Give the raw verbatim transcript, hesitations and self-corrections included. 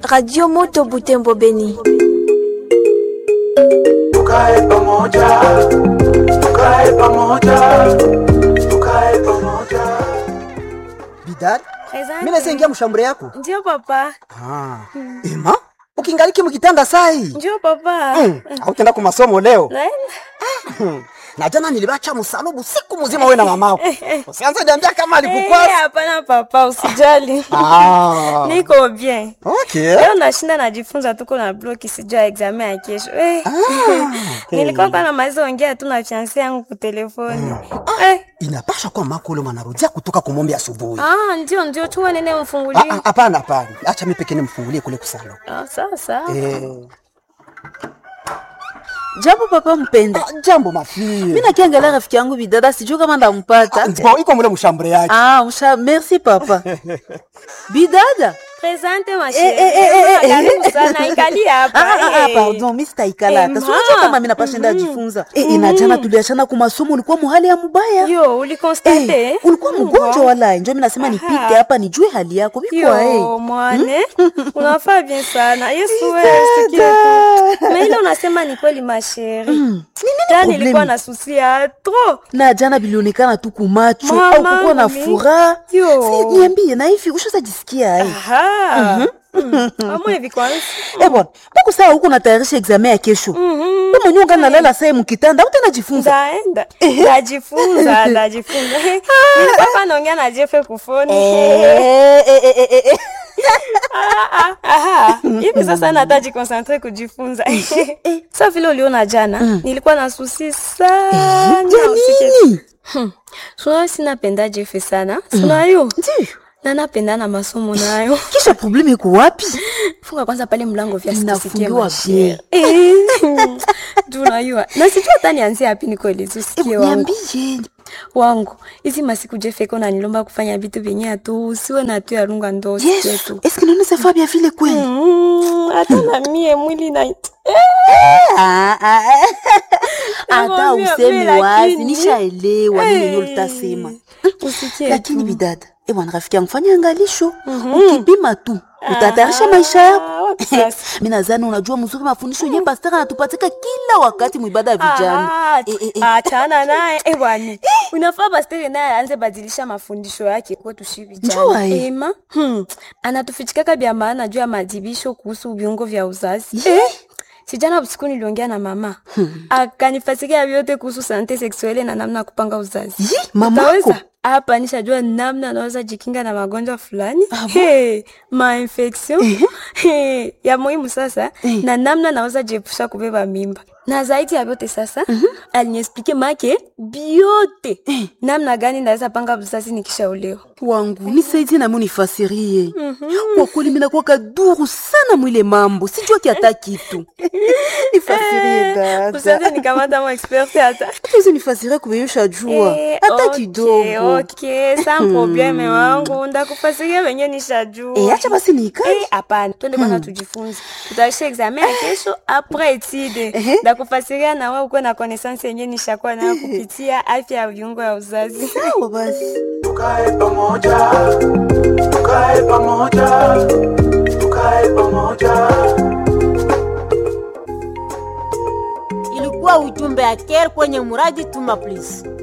Radio Moto Butembo Beni. Tukae pamoja, tukae pamoja, tukae pamoja. Bidad, mimi nasengia mshambure yako. Ndio papa. Ah. Hmm. Ema, ukingaliki mkitanda sai. Ndio papa. Mm. Hautaenda kwa masomo leo? Naenda. Na jana nilibacha msalubu siku mzima wewe na mamako. Usianze niambia kama alikukwasa. Eh, hapana papa, usijali. Ah. Niko bien. Okay. Leo nashinda najifunza tuko na block sijua examen ya kesho. Eh. Ah. Nilikuwa kwa na maizo ongea tu na fiancé yangu kwa telefoni. Eh. Inapasha kwa mako ule mwanarudia kutoka kumombe asubuhi. Ah, ndio ndio chuma nene mfungulie. Ah, hapana hapana. Acha mimi pekee nimfungulie kule kusalo. Ah, sawa sawa. Eh. Jambo papa mpenda. Ah, jambo mafie. Mimi nakiangalia rafiki yangu Bidada sijui kama ndampata. Ah, ndipo iko mule mshambure yake. Ah, msha merci papa. Bidada. Presente ma Eh, eh, eh, chérie. eh, Karibu sana ikali hapa. Ah, ah, ah, Eh. pardon, mimi sitaikala hata. Eh, Sio ma. kama mimi napashinda jifunza. Eh, inajana tuliachana kwa masomo ulikuwa muhali ya mbaya. Yo, ulikonstate? Eh, ulikuwa mgonjwa wala njoo mimi nasema nipite hapa nijue hali yako biko eh. Yo, mwane. Unafaa bien sana. Yesu wewe sikia tu. Na ile unasema ni kweli ma chérie. Jana nilikuwa na susi ya trop. Na jana bilionekana tu kumacho Mama, au kukuwa na mimi. furaha. Yo. Si niambie na hivi ushazajisikia eh. Aha. Amo hivi kwanza. Eh bwana, mbona saa huko natayarisha examen ya kesho? Mhm. Wewe mwenyewe ungalala sasa mkitanda utajifunza. Ndaenda. Ndajifunza, ndajifunza. Mimi papa naongea na Jeff kufoni. Eh eh eh eh eh. Ah, ah, aha. Hivi sasa nataji concentrate kujifunza. Sasa vile uliona jana, nilikuwa na susi sana. Nini? Hmm. Sio sinapenda Jeff sana. Sina hiyo. Ndio. Na napenda na masomo nayo. Kisha probleme iko wapi? Funga kwanza pale mlango vya sisikie Inafungiwa mashia. bien. Eh. Tunajua. Na sijui hata nianzie wapi niko ile usikie wangu. Niambie. Wangu. Hizi masiku Jeff iko na nilomba kufanya vitu vyenye tu usiwe na tu ya runga ndo usikie Yesu, tu. est-ce que nous nous bien vile kweli? Mm, hata na mie mwili na Ah ah. Hata Nakwambia, useme mimi wazi lakini- nishaelewa nini Eh. ndio utasema. usikie Lakini tu. bidada, eh bwana rafiki yangu fanya angalisho. Ukipima tu utatayarisha maisha yako. Ah, wapi sasa? Mimi nadhani unajua mzuri mafundisho yenyewe pastor anatupatika kila wakati mwibada ya vijana. Ah, Eh, eh, eh. achana naye eh bwana. Unafaa pastor naye aanze badilisha mafundisho yake kwetu shi Njua, vijana. eh. Ema, hmm. Anatufichikaka vya maana juu ya madhibisho kuhusu viungo vya uzazi. Eh? Sijana usiku niliongea na mama. Akanifasikia vyote kuhusu sante sexuelle na namna ya kupanga uzazi. Yi, mamako. Utaweza? Hapa nishajua namna naweza jikinga na magonjwa fulani. Hey, ma infection. Hey, ya muhimu sasa na namna naweza jiepusha kubeba mimba. Na zaidi ya vyote sasa, aliniexplique make biote. Namna gani naweza panga uzazi nikishaolewa. Wangu nisaidie na mimi nifasirie. Kwa kweli mimi nakuwa kaduru sana mwile mambo. Sijua kiata kitu. Nifasirie dada. Usaze nikamata mo expert hata. Hizo nifasirie kubeyusha jua. Eh, Hata okay, kidogo. Okay, sans probleme wangu. Ndakufasiria wenye nishajua. Eh, acha basi nikae. Eh, hapana. Twende kwanza tujifunze. Tutaisha examen ya kesho après étude. Ndakufasiria na wewe uko na connaissance yenye nishakuwa nayo kupitia afya ya viungo ya uzazi. Sawa basi. Tukae pamoja, tukae pamoja, tukae pamoja. Ilikuwa ujumbe ya Care kwenye muradi Tuma Please.